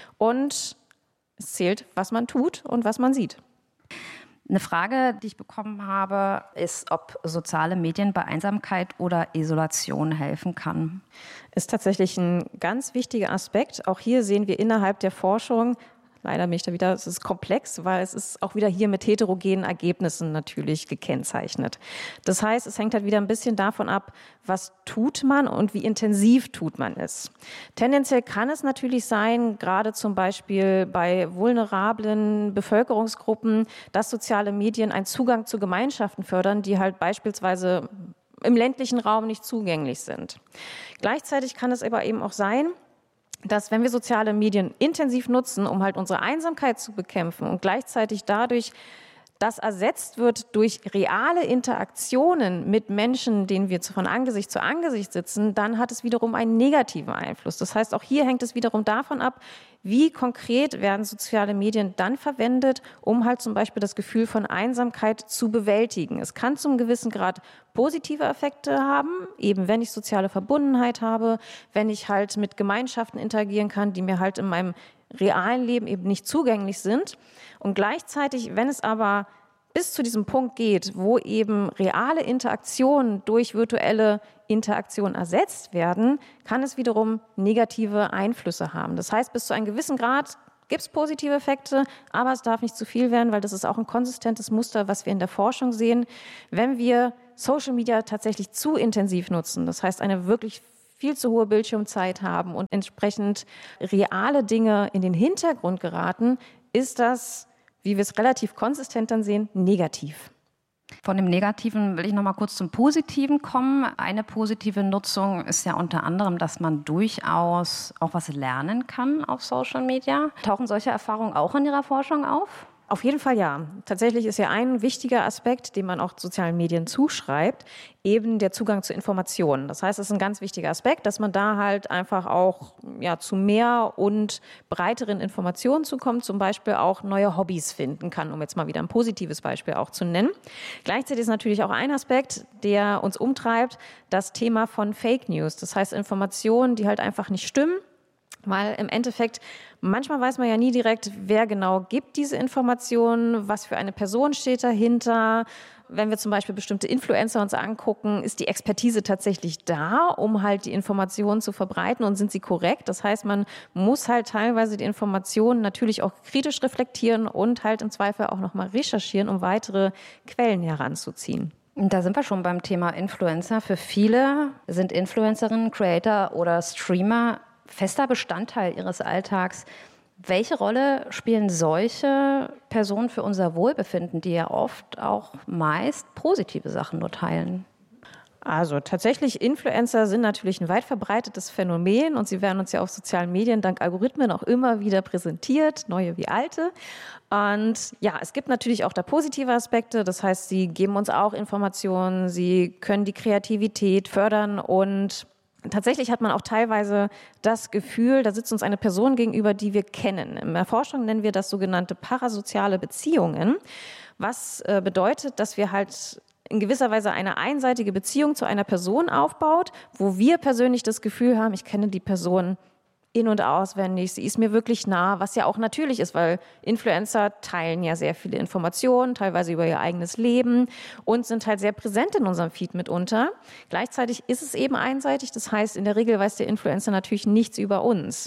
und es zählt, was man tut und was man sieht. Eine Frage, die ich bekommen habe, ist, ob soziale Medien bei Einsamkeit oder Isolation helfen kann. Ist tatsächlich ein ganz wichtiger Aspekt. Auch hier sehen wir innerhalb der Forschung, leider bin ich da wieder, es ist komplex, weil es ist auch wieder hier mit heterogenen Ergebnissen natürlich gekennzeichnet. Das heißt, es hängt halt wieder ein bisschen davon ab, was tut man und wie intensiv tut man es. Tendenziell kann es natürlich sein, gerade zum Beispiel bei vulnerablen Bevölkerungsgruppen, dass soziale Medien einen Zugang zu Gemeinschaften fördern, die halt beispielsweise im ländlichen Raum nicht zugänglich sind. Gleichzeitig kann es aber eben auch sein, dass wenn wir soziale Medien intensiv nutzen, um halt unsere Einsamkeit zu bekämpfen und gleichzeitig dadurch das ersetzt wird durch reale Interaktionen mit Menschen, denen wir von Angesicht zu Angesicht sitzen, dann hat es wiederum einen negativen Einfluss. Das heißt, auch hier hängt es wiederum davon ab, wie konkret werden soziale Medien dann verwendet, um halt zum Beispiel das Gefühl von Einsamkeit zu bewältigen. Es kann zum gewissen Grad positive Effekte haben, eben wenn ich soziale Verbundenheit habe, wenn ich halt mit Gemeinschaften interagieren kann, die mir halt in meinem realen Leben eben nicht zugänglich sind. Und gleichzeitig, wenn es aber bis zu diesem Punkt geht, wo eben reale Interaktionen durch virtuelle Interaktionen ersetzt werden, kann es wiederum negative Einflüsse haben. Das heißt, bis zu einem gewissen Grad gibt es positive Effekte, aber es darf nicht zu viel werden, weil das ist auch ein konsistentes Muster, was wir in der Forschung sehen. Wenn wir Social Media tatsächlich zu intensiv nutzen, das heißt eine wirklich viel zu hohe Bildschirmzeit haben und entsprechend reale Dinge in den Hintergrund geraten, ist das, wie wir es relativ konsistent dann sehen, negativ. Von dem Negativen will ich noch mal kurz zum Positiven kommen. Eine positive Nutzung ist ja unter anderem, dass man durchaus auch was lernen kann auf Social Media. Tauchen solche Erfahrungen auch in Ihrer Forschung auf? Auf jeden Fall ja. Tatsächlich ist ja ein wichtiger Aspekt, den man auch sozialen Medien zuschreibt, eben der Zugang zu Informationen. Das heißt, es ist ein ganz wichtiger Aspekt, dass man da halt einfach auch ja, zu mehr und breiteren Informationen zukommt, zum Beispiel auch neue Hobbys finden kann, um jetzt mal wieder ein positives Beispiel auch zu nennen. Gleichzeitig ist natürlich auch ein Aspekt, der uns umtreibt, das Thema von Fake News. Das heißt, Informationen, die halt einfach nicht stimmen, weil im Endeffekt, manchmal weiß man ja nie direkt, wer genau gibt diese Informationen, was für eine Person steht dahinter. Wenn wir zum Beispiel bestimmte Influencer uns angucken, ist die Expertise tatsächlich da, um halt die Informationen zu verbreiten und sind sie korrekt? Das heißt, man muss halt teilweise die Informationen natürlich auch kritisch reflektieren und halt im Zweifel auch nochmal recherchieren, um weitere Quellen heranzuziehen. Da sind wir schon beim Thema Influencer. Für viele sind Influencerinnen, Creator oder Streamer fester Bestandteil ihres Alltags. Welche Rolle spielen solche Personen für unser Wohlbefinden, die ja oft auch meist positive Sachen nur teilen? Also tatsächlich, Influencer sind natürlich ein weit verbreitetes Phänomen und sie werden uns ja auf sozialen Medien dank Algorithmen auch immer wieder präsentiert, neue wie alte. Und ja, es gibt natürlich auch da positive Aspekte, das heißt, sie geben uns auch Informationen, sie können die Kreativität fördern und tatsächlich hat man auch teilweise das Gefühl, da sitzt uns eine Person gegenüber, die wir kennen. In der Forschung nennen wir das sogenannte parasoziale Beziehungen, was äh, bedeutet, dass wir halt in gewisser Weise eine einseitige Beziehung zu einer Person aufbaut, wo wir persönlich das Gefühl haben, ich kenne die Person in- und auswendig, sie ist mir wirklich nah, was ja auch natürlich ist, weil Influencer teilen ja sehr viele Informationen, teilweise über ihr eigenes Leben und sind halt sehr präsent in unserem Feed mitunter. Gleichzeitig ist es eben einseitig, das heißt, in der Regel weiß der Influencer natürlich nichts über uns.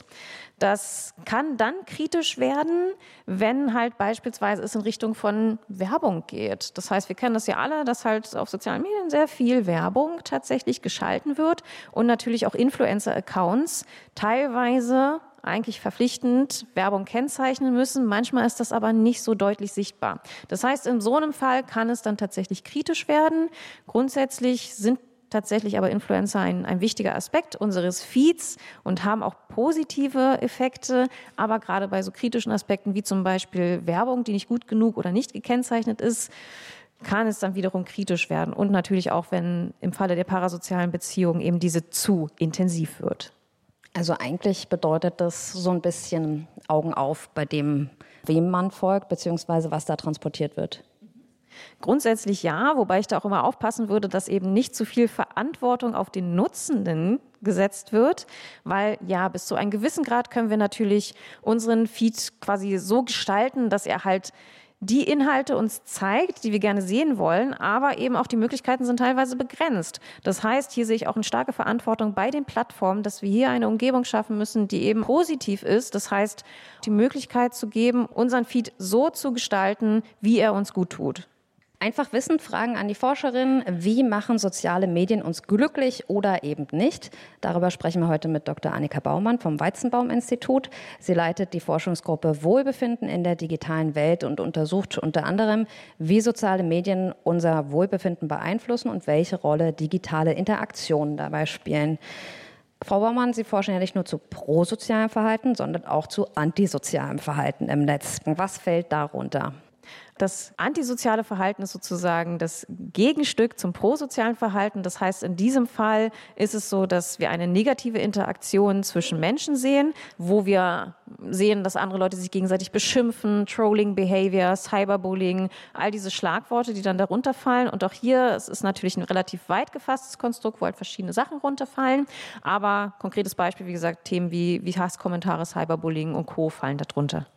Das kann dann kritisch werden, wenn halt beispielsweise es in Richtung von Werbung geht. Das heißt, wir kennen das ja alle, dass halt auf sozialen Medien sehr viel Werbung tatsächlich geschalten wird und natürlich auch Influencer-Accounts teilweise eigentlich verpflichtend Werbung kennzeichnen müssen. Manchmal ist das aber nicht so deutlich sichtbar. Das heißt, in so einem Fall kann es dann tatsächlich kritisch werden. Grundsätzlich sind tatsächlich aber Influencer ein, ein wichtiger Aspekt unseres Feeds und haben auch positive Effekte. Aber gerade bei so kritischen Aspekten wie zum Beispiel Werbung, die nicht gut genug oder nicht gekennzeichnet ist, kann es dann wiederum kritisch werden. Und natürlich auch, wenn im Falle der parasozialen Beziehung eben diese zu intensiv wird. Also eigentlich bedeutet das so ein bisschen Augen auf bei dem, wem man folgt, beziehungsweise was da transportiert wird. Grundsätzlich ja, wobei ich da auch immer aufpassen würde, dass eben nicht zu viel Verantwortung auf den Nutzenden gesetzt wird, weil ja, bis zu einem gewissen Grad können wir natürlich unseren Feed quasi so gestalten, dass er halt die Inhalte uns zeigt, die wir gerne sehen wollen, aber eben auch die Möglichkeiten sind teilweise begrenzt. Das heißt, hier sehe ich auch eine starke Verantwortung bei den Plattformen, dass wir hier eine Umgebung schaffen müssen, die eben positiv ist. Das heißt, die Möglichkeit zu geben, unseren Feed so zu gestalten, wie er uns gut tut. Einfach Wissen, Fragen an die Forscherin. Wie machen soziale Medien uns glücklich oder eben nicht? Darüber sprechen wir heute mit Doktor Annika Baumann vom Weizenbaum-Institut. Sie leitet die Forschungsgruppe Wohlbefinden in der digitalen Welt und untersucht unter anderem, wie soziale Medien unser Wohlbefinden beeinflussen und welche Rolle digitale Interaktionen dabei spielen. Frau Baumann, Sie forschen ja nicht nur zu prosozialem Verhalten, sondern auch zu antisozialem Verhalten im Netz. Was fällt darunter? Das antisoziale Verhalten ist sozusagen das Gegenstück zum prosozialen Verhalten. Das heißt, in diesem Fall ist es so, dass wir eine negative Interaktion zwischen Menschen sehen, wo wir sehen, dass andere Leute sich gegenseitig beschimpfen, Trolling Behavior, Cyberbullying, all diese Schlagworte, die dann darunter fallen. Und auch hier, es ist natürlich ein relativ weit gefasstes Konstrukt, wo halt verschiedene Sachen runterfallen. Aber konkretes Beispiel, wie gesagt, Themen wie, wie Hasskommentare, Cyberbullying und Co. fallen darunter.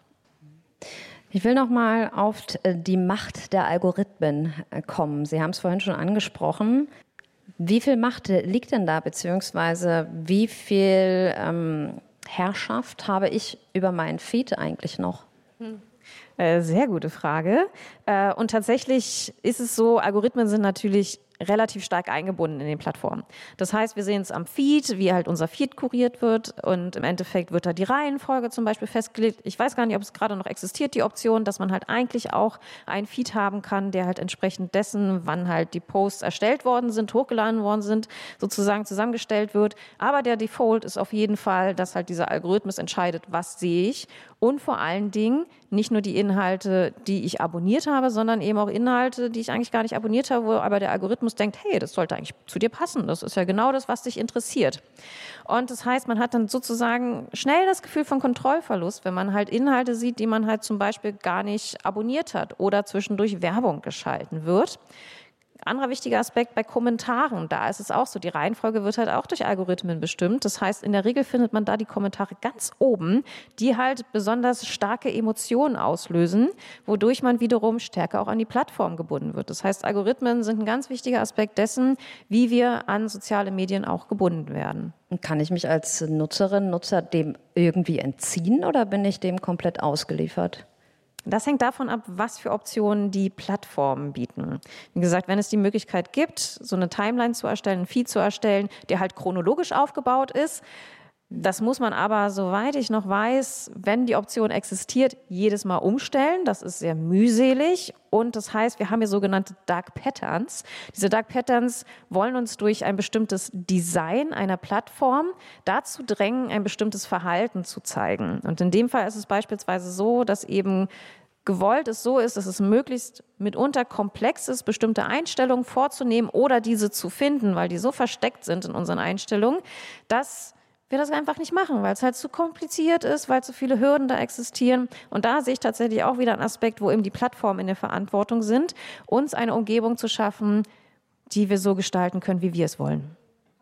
Ich will noch mal auf die Macht der Algorithmen kommen. Sie haben es vorhin schon angesprochen. Wie viel Macht liegt denn da, beziehungsweise wie viel ähm, Herrschaft habe ich über meinen Feed eigentlich noch? Hm. Äh, sehr gute Frage. Äh, und tatsächlich ist es so, Algorithmen sind natürlich relativ stark eingebunden in den Plattformen. Das heißt, wir sehen es am Feed, wie halt unser Feed kuriert wird und im Endeffekt wird da die Reihenfolge zum Beispiel festgelegt. Ich weiß gar nicht, ob es gerade noch existiert, die Option, dass man halt eigentlich auch einen Feed haben kann, der halt entsprechend dessen, wann halt die Posts erstellt worden sind, hochgeladen worden sind, sozusagen zusammengestellt wird. Aber der Default ist auf jeden Fall, dass halt dieser Algorithmus entscheidet, was sehe ich und vor allen Dingen nicht nur die Inhalte, die ich abonniert habe, sondern eben auch Inhalte, die ich eigentlich gar nicht abonniert habe, wo aber der Algorithmus denkt, hey, das sollte eigentlich zu dir passen. Das ist ja genau das, was dich interessiert. Und das heißt, man hat dann sozusagen schnell das Gefühl von Kontrollverlust, wenn man halt Inhalte sieht, die man halt zum Beispiel gar nicht abonniert hat oder zwischendurch Werbung geschalten wird. Anderer wichtiger Aspekt bei Kommentaren, da ist es auch so, die Reihenfolge wird halt auch durch Algorithmen bestimmt. Das heißt, in der Regel findet man da die Kommentare ganz oben, die halt besonders starke Emotionen auslösen, wodurch man wiederum stärker auch an die Plattform gebunden wird. Das heißt, Algorithmen sind ein ganz wichtiger Aspekt dessen, wie wir an soziale Medien auch gebunden werden. Und kann ich mich als Nutzerin, Nutzer dem irgendwie entziehen oder bin ich dem komplett ausgeliefert? Das hängt davon ab, was für Optionen die Plattformen bieten. Wie gesagt, wenn es die Möglichkeit gibt, so eine Timeline zu erstellen, einen Feed zu erstellen, der halt chronologisch aufgebaut ist, das muss man aber, soweit ich noch weiß, wenn die Option existiert, jedes Mal umstellen. Das ist sehr mühselig und das heißt, wir haben hier sogenannte Dark Patterns. Diese Dark Patterns wollen uns durch ein bestimmtes Design einer Plattform dazu drängen, ein bestimmtes Verhalten zu zeigen. Und in dem Fall ist es beispielsweise so, dass eben gewollt es so ist, dass es möglichst mitunter komplex ist, bestimmte Einstellungen vorzunehmen oder diese zu finden, weil die so versteckt sind in unseren Einstellungen, dass wir das einfach nicht machen, weil es halt zu kompliziert ist, weil zu viele Hürden da existieren. Und da sehe ich tatsächlich auch wieder einen Aspekt, wo eben die Plattformen in der Verantwortung sind, uns eine Umgebung zu schaffen, die wir so gestalten können, wie wir es wollen.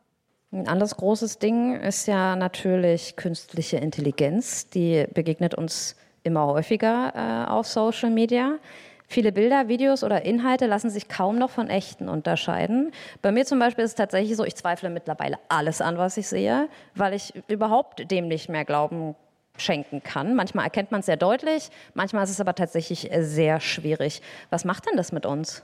Ein anderes großes Ding ist ja natürlich künstliche Intelligenz. Die begegnet uns immer häufiger äh, auf Social Media. Viele Bilder, Videos oder Inhalte lassen sich kaum noch von echten unterscheiden. Bei mir zum Beispiel ist es tatsächlich so, ich zweifle mittlerweile alles an, was ich sehe, weil ich überhaupt dem nicht mehr Glauben schenken kann. Manchmal erkennt man es sehr deutlich, manchmal ist es aber tatsächlich sehr schwierig. Was macht denn das mit uns?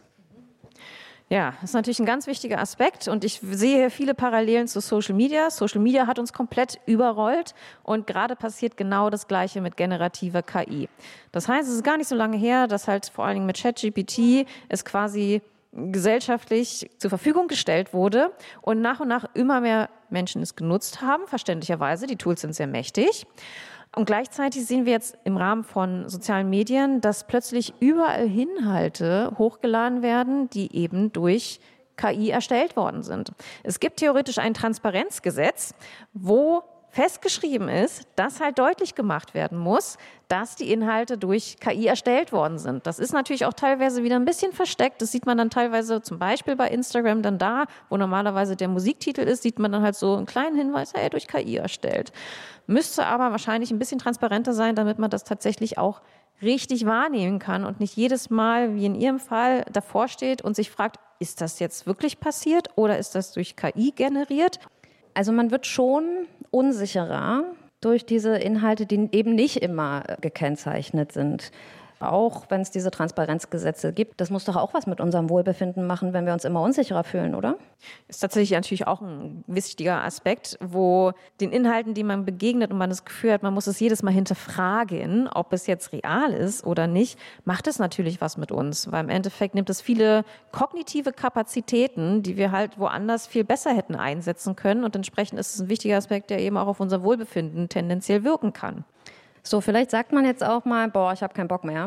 Ja, das ist natürlich ein ganz wichtiger Aspekt und ich sehe hier viele Parallelen zu Social Media. Social Media hat uns komplett überrollt und gerade passiert genau das Gleiche mit generativer K I. Das heißt, es ist gar nicht so lange her, dass halt vor allen Dingen mit ChatGPT es quasi gesellschaftlich zur Verfügung gestellt wurde und nach und nach immer mehr Menschen es genutzt haben, verständlicherweise. Die Tools sind sehr mächtig. Und gleichzeitig sehen wir jetzt im Rahmen von sozialen Medien, dass plötzlich überall Inhalte hochgeladen werden, die eben durch K I erstellt worden sind. Es gibt theoretisch ein Transparenzgesetz, wo festgeschrieben ist, dass halt deutlich gemacht werden muss, dass die Inhalte durch K I erstellt worden sind. Das ist natürlich auch teilweise wieder ein bisschen versteckt. Das sieht man dann teilweise zum Beispiel bei Instagram dann da, wo normalerweise der Musiktitel ist, sieht man dann halt so einen kleinen Hinweis, hey, durch K I erstellt. Müsste aber wahrscheinlich ein bisschen transparenter sein, damit man das tatsächlich auch richtig wahrnehmen kann und nicht jedes Mal, wie in Ihrem Fall, davor steht und sich fragt, ist das jetzt wirklich passiert oder ist das durch K I generiert? Also man wird schon unsicherer durch diese Inhalte, die eben nicht immer gekennzeichnet sind. Auch wenn es diese Transparenzgesetze gibt, das muss doch auch was mit unserem Wohlbefinden machen, wenn wir uns immer unsicherer fühlen, oder? Ist tatsächlich natürlich auch ein wichtiger Aspekt, wo den Inhalten, die man begegnet und man das Gefühl hat, man muss es jedes Mal hinterfragen, ob es jetzt real ist oder nicht, macht es natürlich was mit uns. Weil im Endeffekt nimmt es viele kognitive Kapazitäten, die wir halt woanders viel besser hätten einsetzen können. Und entsprechend ist es ein wichtiger Aspekt, der eben auch auf unser Wohlbefinden tendenziell wirken kann. So, vielleicht sagt man jetzt auch mal, boah, ich habe keinen Bock mehr.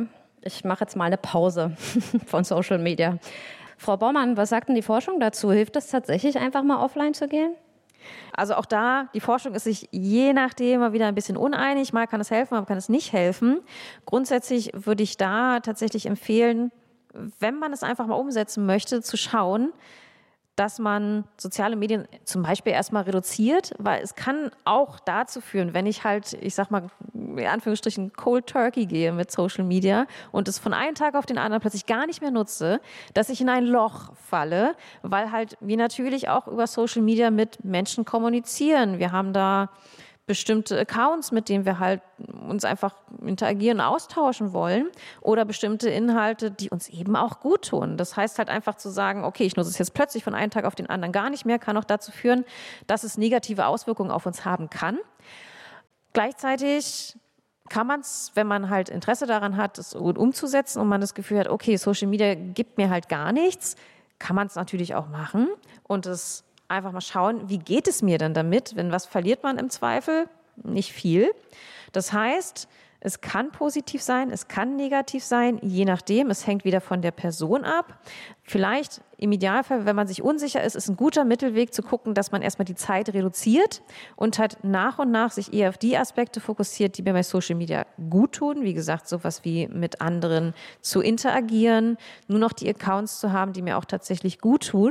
Ich mache jetzt mal eine Pause von Social Media. Frau Baumann, was sagt denn die Forschung dazu? Hilft es tatsächlich, einfach mal offline zu gehen? Also auch da, die Forschung ist sich je nachdem mal wieder ein bisschen uneinig. Mal kann es helfen, mal kann es nicht helfen. Grundsätzlich würde ich da tatsächlich empfehlen, wenn man es einfach mal umsetzen möchte, zu schauen, dass man soziale Medien zum Beispiel erstmal reduziert, weil es kann auch dazu führen, wenn ich halt, ich sag mal, in Anführungsstrichen Cold Turkey gehe mit Social Media und es von einem Tag auf den anderen plötzlich gar nicht mehr nutze, dass ich in ein Loch falle, weil halt wir natürlich auch über Social Media mit Menschen kommunizieren. Wir haben da bestimmte Accounts, mit denen wir halt uns einfach interagieren, austauschen wollen oder bestimmte Inhalte, die uns eben auch gut tun. Das heißt halt einfach zu sagen, okay, ich nutze es jetzt plötzlich von einem Tag auf den anderen gar nicht mehr, kann auch dazu führen, dass es negative Auswirkungen auf uns haben kann. Gleichzeitig kann man es, wenn man halt Interesse daran hat, es umzusetzen und man das Gefühl hat, okay, Social Media gibt mir halt gar nichts, kann man es natürlich auch machen und es einfach mal schauen, wie geht es mir denn damit? Wenn was verliert man im Zweifel? Nicht viel. Das heißt, es kann positiv sein, es kann negativ sein, je nachdem. Es hängt wieder von der Person ab. Vielleicht im Idealfall, wenn man sich unsicher ist, ist ein guter Mittelweg zu gucken, dass man erstmal die Zeit reduziert und halt nach und nach sich eher auf die Aspekte fokussiert, die mir bei Social Media gut tun. Wie gesagt, sowas wie mit anderen zu interagieren, nur noch die Accounts zu haben, die mir auch tatsächlich gut tun,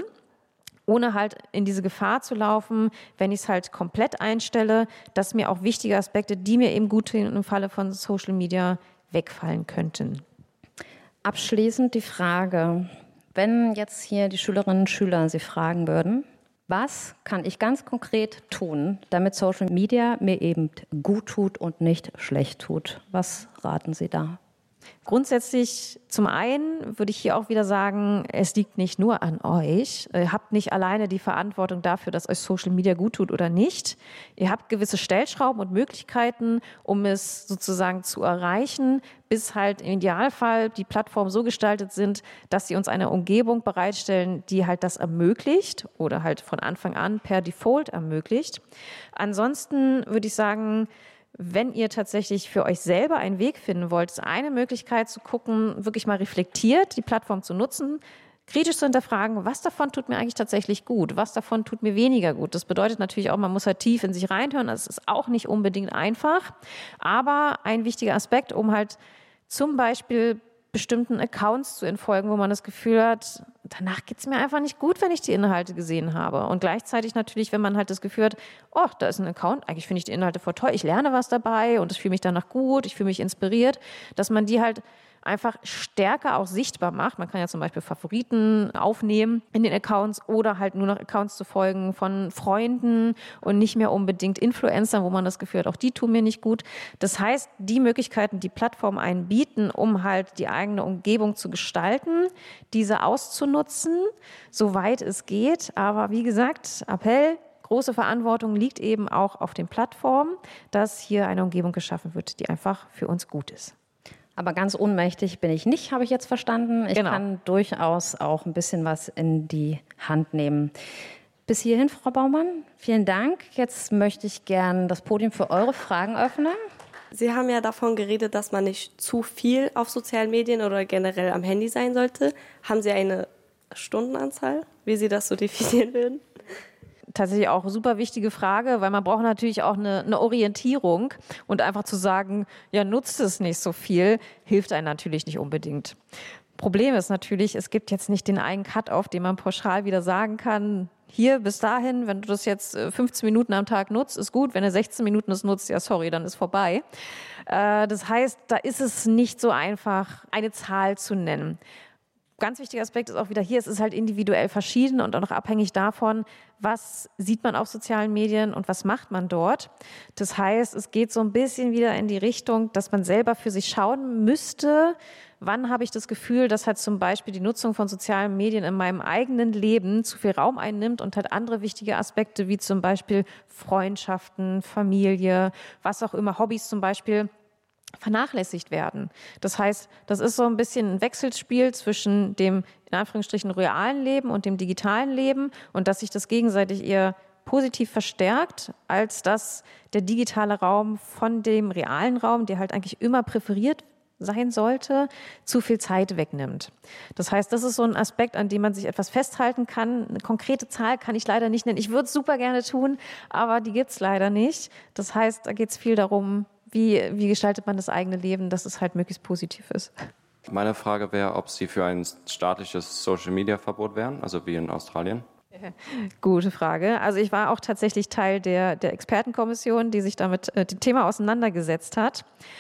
ohne halt in diese Gefahr zu laufen, wenn ich es halt komplett einstelle, dass mir auch wichtige Aspekte, die mir eben gut tun im Falle von Social Media, wegfallen könnten. Abschließend die Frage, wenn jetzt hier die Schülerinnen und Schüler Sie fragen würden, was kann ich ganz konkret tun, damit Social Media mir eben gut tut und nicht schlecht tut? Was raten Sie da? Grundsätzlich zum einen würde ich hier auch wieder sagen, es liegt nicht nur an euch. Ihr habt nicht alleine die Verantwortung dafür, dass euch Social Media gut tut oder nicht. Ihr habt gewisse Stellschrauben und Möglichkeiten, um es sozusagen zu erreichen, bis halt im Idealfall die Plattformen so gestaltet sind, dass sie uns eine Umgebung bereitstellen, die halt das ermöglicht oder halt von Anfang an per Default ermöglicht. Ansonsten würde ich sagen, wenn ihr tatsächlich für euch selber einen Weg finden wollt, ist eine Möglichkeit zu gucken, wirklich mal reflektiert die Plattform zu nutzen, kritisch zu hinterfragen, was davon tut mir eigentlich tatsächlich gut, was davon tut mir weniger gut. Das bedeutet natürlich auch, man muss halt tief in sich reinhören, das ist auch nicht unbedingt einfach, aber ein wichtiger Aspekt, um halt zum Beispiel bestimmten Accounts zu entfolgen, wo man das Gefühl hat, danach geht es mir einfach nicht gut, wenn ich die Inhalte gesehen habe. Und gleichzeitig natürlich, wenn man halt das Gefühl hat, oh, da ist ein Account, eigentlich finde ich die Inhalte voll toll, ich lerne was dabei und ich fühle mich danach gut, ich fühle mich inspiriert, dass man die halt einfach stärker auch sichtbar macht. Man kann ja zum Beispiel Favoriten aufnehmen in den Accounts oder halt nur noch Accounts zu folgen von Freunden und nicht mehr unbedingt Influencern, wo man das Gefühl hat, auch die tun mir nicht gut. Das heißt, die Möglichkeiten, die Plattformen einen bieten, um halt die eigene Umgebung zu gestalten, diese auszunutzen, soweit es geht. Aber wie gesagt, Appell, große Verantwortung liegt eben auch auf den Plattformen, dass hier eine Umgebung geschaffen wird, die einfach für uns gut ist. Aber ganz ohnmächtig bin ich nicht, habe ich jetzt verstanden. Ich genau. kann durchaus auch ein bisschen was in die Hand nehmen. Bis hierhin, Frau Baumann, vielen Dank. Jetzt möchte ich gern das Podium für eure Fragen öffnen. Sie haben ja davon geredet, dass man nicht zu viel auf sozialen Medien oder generell am Handy sein sollte. Haben Sie eine Stundenanzahl, wie Sie das so definieren würden? Tatsächlich auch super wichtige Frage, weil man braucht natürlich auch eine, eine Orientierung und einfach zu sagen, ja, nutzt es nicht so viel, hilft einem natürlich nicht unbedingt. Problem ist natürlich, es gibt jetzt nicht den einen Cut-off, den man pauschal wieder sagen kann, hier bis dahin, wenn du das jetzt fünfzehn Minuten am Tag nutzt, ist gut, wenn du sechzehn Minuten das nutzt, ja sorry, dann ist vorbei. Das heißt, da ist es nicht so einfach, eine Zahl zu nennen. Ganz wichtiger Aspekt ist auch wieder hier, es ist halt individuell verschieden und auch noch abhängig davon, was sieht man auf sozialen Medien und was macht man dort. Das heißt, es geht so ein bisschen wieder in die Richtung, dass man selber für sich schauen müsste, wann habe ich das Gefühl, dass halt zum Beispiel die Nutzung von sozialen Medien in meinem eigenen Leben zu viel Raum einnimmt und halt andere wichtige Aspekte wie zum Beispiel Freundschaften, Familie, was auch immer, Hobbys zum Beispiel, vernachlässigt werden. Das heißt, das ist so ein bisschen ein Wechselspiel zwischen dem, in Anführungsstrichen, realen Leben und dem digitalen Leben und dass sich das gegenseitig eher positiv verstärkt, als dass der digitale Raum von dem realen Raum, der halt eigentlich immer präferiert sein sollte, zu viel Zeit wegnimmt. Das heißt, das ist so ein Aspekt, an dem man sich etwas festhalten kann. Eine konkrete Zahl kann ich leider nicht nennen. Ich würde es super gerne tun, aber die gibt es leider nicht. Das heißt, da geht es viel darum, wie, wie gestaltet man das eigene Leben, dass es halt möglichst positiv ist. Meine Frage wäre, ob Sie für ein staatliches Social-Media-Verbot wären, also wie in Australien. Gute Frage. Also ich war auch tatsächlich Teil der, der Expertenkommission, die sich damit äh, dem Thema auseinandergesetzt hat.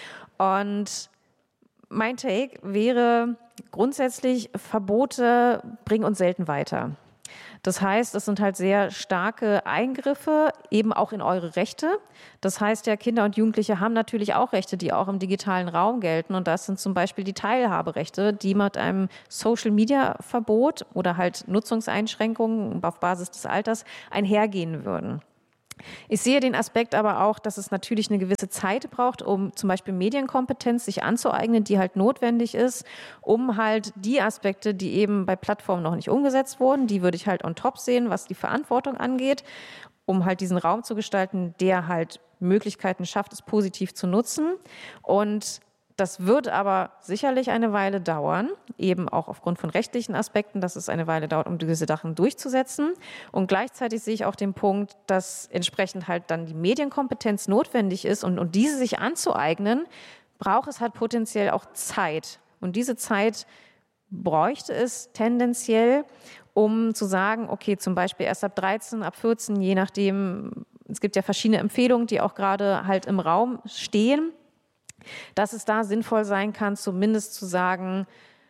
Und mein Take wäre grundsätzlich, Verbote bringen uns selten weiter. Das heißt, es sind halt sehr starke Eingriffe, eben auch in eure Rechte. Das heißt ja, Kinder und Jugendliche haben natürlich auch Rechte, die auch im digitalen Raum gelten. Und das sind zum Beispiel die Teilhaberechte, die mit einem Social-Media-Verbot oder halt Nutzungseinschränkungen auf Basis des Alters einhergehen würden. Ich sehe den Aspekt aber auch, dass es natürlich eine gewisse Zeit braucht, um zum Beispiel Medienkompetenz sich anzueignen, die halt notwendig ist, um halt die Aspekte, die eben bei Plattformen noch nicht umgesetzt wurden, die würde ich halt on top sehen, was die Verantwortung angeht, um halt diesen Raum zu gestalten, der halt Möglichkeiten schafft, es positiv zu nutzen. Und das wird aber sicherlich eine Weile dauern, eben auch aufgrund von rechtlichen Aspekten, dass es eine Weile dauert, um diese Sachen durchzusetzen. Und gleichzeitig sehe ich auch den Punkt, dass entsprechend halt dann die Medienkompetenz notwendig ist und, und diese sich anzueignen, braucht es halt potenziell auch Zeit. Und diese Zeit bräuchte es tendenziell, um zu sagen, okay, zum Beispiel erst ab dreizehn, ab vierzehn, je nachdem, es gibt ja verschiedene Empfehlungen, die auch gerade halt im Raum stehen, dass es da sinnvoll sein kann, zumindest zu sagen,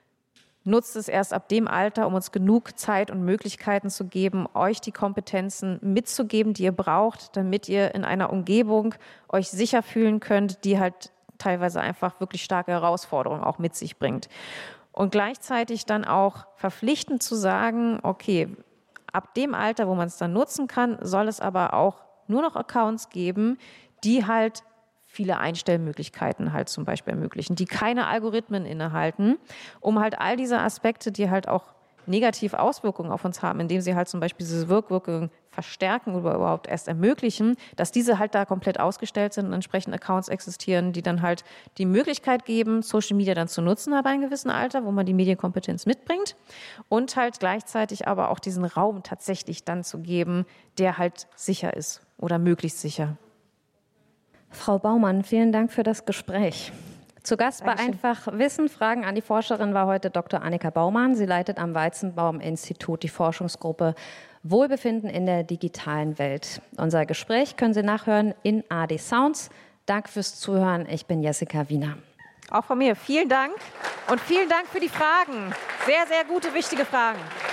nutzt es erst ab dem Alter, um uns genug Zeit und Möglichkeiten zu geben, euch die Kompetenzen mitzugeben, die ihr braucht, damit ihr in einer Umgebung euch sicher fühlen könnt, die halt teilweise einfach wirklich starke Herausforderungen auch mit sich bringt. Und gleichzeitig dann auch verpflichtend zu sagen, okay, ab dem Alter, wo man es dann nutzen kann, soll es aber auch nur noch Accounts geben, die halt viele Einstellmöglichkeiten halt zum Beispiel ermöglichen, die keine Algorithmen innehalten, um halt all diese Aspekte, die halt auch negative Auswirkungen auf uns haben, indem sie halt zum Beispiel diese Wirkwirkungen verstärken oder überhaupt erst ermöglichen, dass diese halt da komplett ausgestellt sind und entsprechend Accounts existieren, die dann halt die Möglichkeit geben, Social Media dann zu nutzen ab einem gewissen Alter, wo man die Medienkompetenz mitbringt und halt gleichzeitig aber auch diesen Raum tatsächlich dann zu geben, der halt sicher ist oder möglichst sicher. Frau Baumann, vielen Dank für das Gespräch. Zu Gast Dankeschön. bei Einfach Wissen, Fragen an die Forscherin war heute Doktor Annika Baumann. Sie leitet am Weizenbaum-Institut die Forschungsgruppe Wohlbefinden in der digitalen Welt. Unser Gespräch können Sie nachhören in A D Sounds. Danke fürs Zuhören. Ich bin Jessica Wiener. Auch von mir vielen Dank und vielen Dank für die Fragen. Sehr, sehr gute, wichtige Fragen.